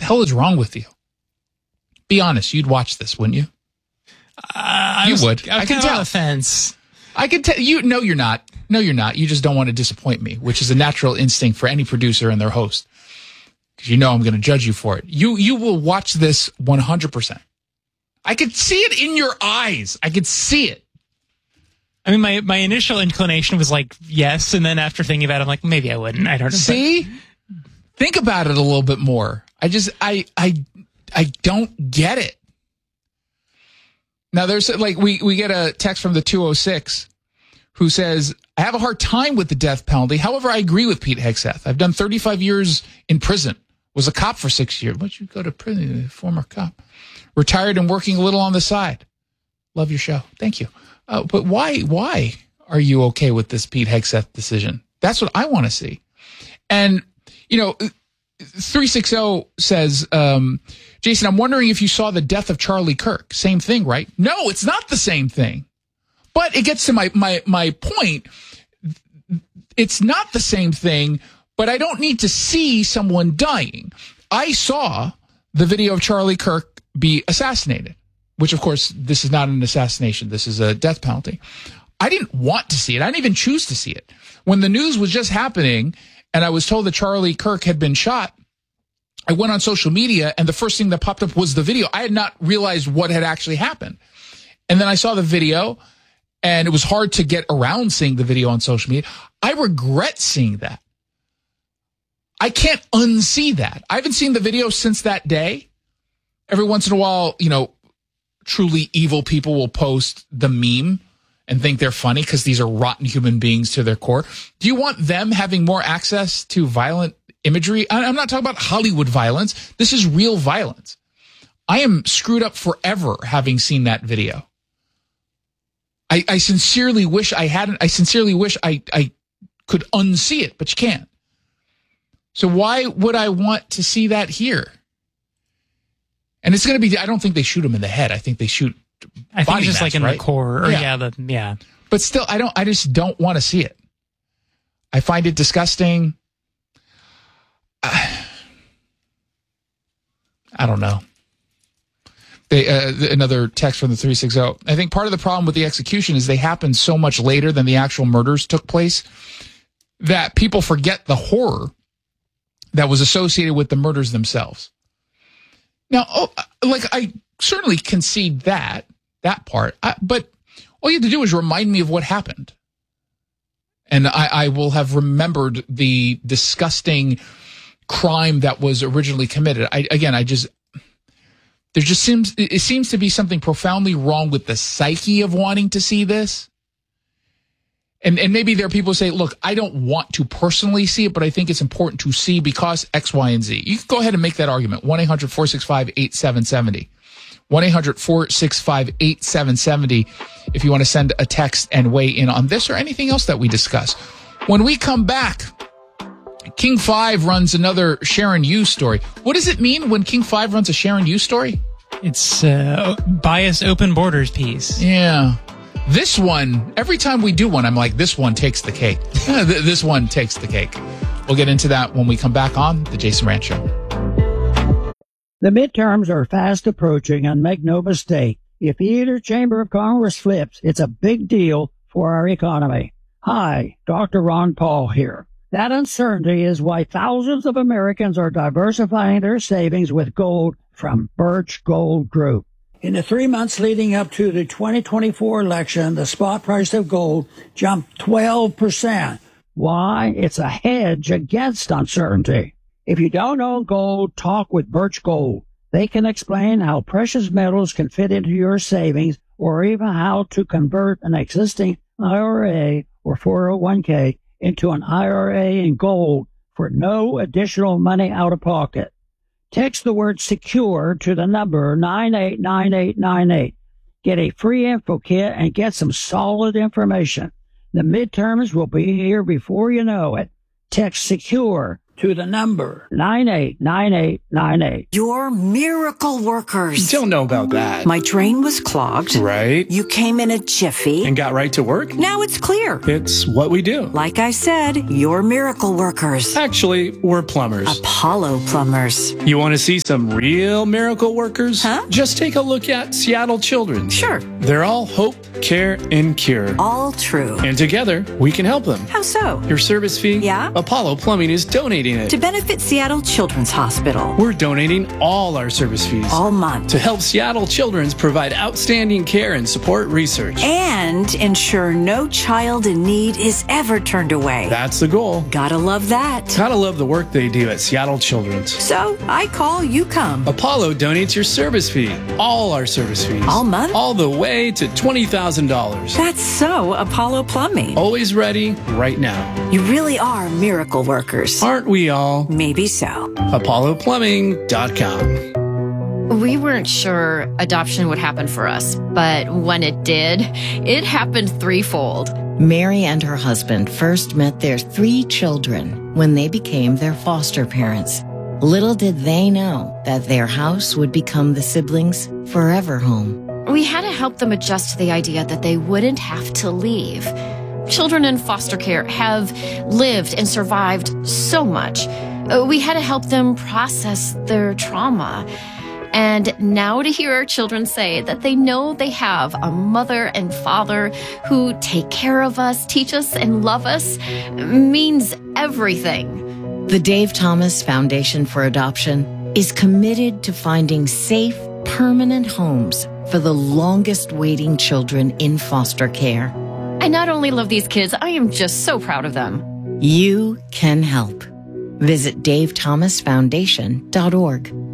the hell is wrong with you? Be honest. You'd watch this, wouldn't you? You would. I can tell. On the fence. I can tell you. No, you're not. No, you're not. You just don't want to disappoint me, which is a natural instinct for any producer and their host. Because you know I'm going to judge you for it. You will watch this 100%. I could see it in your eyes. I could see it. I mean, my initial inclination was like, yes. And then after thinking about it, I'm like, maybe I wouldn't. I don't know. See? Think about it a little bit more. I don't get it. Now, there's like, we get a text from the 206 who says, I have a hard time with the death penalty. However, I agree with Pete Hegseth. I've done 35 years in prison. Was a cop for 6 years. Why'd you go to prison? Former cop. Retired and working a little on the side. Love your show. Thank you. But why are you okay with this Pete Hegseth decision? That's what I want to see. And, 360 says, Jason, I'm wondering if you saw the death of Charlie Kirk. Same thing, right? No, it's not the same thing. But it gets to my point. It's not the same thing, but I don't need to see someone dying. I saw the video of Charlie Kirk be assassinated, which, of course, this is not an assassination. This is a death penalty. I didn't want to see it. I didn't even choose to see it. When the news was just happening and I was told that Charlie Kirk had been shot, I went on social media and the first thing that popped up was the video. I had not realized what had actually happened. And then I saw the video and it was hard to get around seeing the video on social media. I regret seeing that. I can't unsee that. I haven't seen the video since that day. Every once in a while, truly evil people will post the meme and think they're funny because these are rotten human beings to their core. Do you want them having more access to violent imagery? I'm not talking about Hollywood violence. This is real violence. I am screwed up forever having seen that video. I sincerely wish I hadn't. I sincerely wish I could unsee it, but you can't. So why would I want to see that here? And it's going to be, I don't think they shoot him in the head. I think they shoot I think body just mass, like in right? the core. Or yeah. But still, I just don't want to see it. I find it disgusting. I don't know. Another text from the 360. I think part of the problem with the execution is they happened so much later than the actual murders took place that people forget the horror that was associated with the murders themselves. Now, I certainly concede that part, but all you have to do is remind me of what happened. And I will have remembered the disgusting crime that was originally committed. It seems to be something profoundly wrong with the psyche of wanting to see this. And maybe there are people who say, look, I don't want to personally see it, but I think it's important to see because X, Y, and Z. You can go ahead and make that argument. 1-800-465-8770. 1-800-465-8770 if you want to send a text and weigh in on this or anything else that we discuss. When we come back, King 5 runs another Sharon Yu story. What does it mean when King 5 runs a Sharon Yu story? It's bias open borders piece. Yeah. This one, every time we do one, I'm like, this one takes the cake. This one takes the cake. We'll get into that when we come back on The Jason Rant Show. The midterms are fast approaching, and make no mistake, if either chamber of Congress flips, it's a big deal for our economy. Hi, Dr. Ron Paul here. That uncertainty is why thousands of Americans are diversifying their savings with gold from Birch Gold Group. In the 3 months leading up to the 2024 election, the spot price of gold jumped 12%. Why? It's a hedge against uncertainty. If you don't own gold, talk with Birch Gold. They can explain how precious metals can fit into your savings or even how to convert an existing IRA or 401k into an IRA in gold for no additional money out of pocket. Text the word secure to the number 989898. Get a free info kit and get some solid information. The midterms will be here before you know it. Text secure to the number 989898. You're miracle workers. Don't know about that. My drain was clogged. Right. You came in a jiffy. And got right to work? Now it's clear. It's what we do. Like I said, you're miracle workers. Actually, we're plumbers. Apollo Plumbers. You want to see some real miracle workers? Huh? Just take a look at Seattle Children's. Sure. They're all hope, care, and cure. All true. And together, we can help them. How so? Your service fee? Yeah? Apollo Plumbing is donating it. To benefit Seattle Children's Hospital. We're donating all our service fees. All month. To help Seattle Children's provide outstanding care and support research. And ensure no child in need is ever turned away. That's the goal. Gotta love that. Gotta love the work they do at Seattle Children's. So, I call, you come. Apollo donates your service fee. All our service fees. All month? All the way to $20,000. That's so Apollo Plumbing. Always ready, right now. You really are miracle workers. Aren't we all? Maybe so. ApolloPlumbing.com. We weren't sure adoption would happen for us, but when it did, it happened threefold. Mary and her husband first met their 3 children when they became their foster parents. Little did they know that their house would become the siblings' forever home. We had to help them adjust to the idea that they wouldn't have to leave. Children in foster care have lived and survived so much. We had to help them process their trauma. And now to hear our children say that they know they have a mother and father who take care of us, teach us, and love us means everything. The Dave Thomas Foundation for Adoption is committed to finding safe, permanent homes for the longest waiting children in foster care. I not only love these kids, I am just so proud of them. You can help. Visit DaveThomasFoundation.org.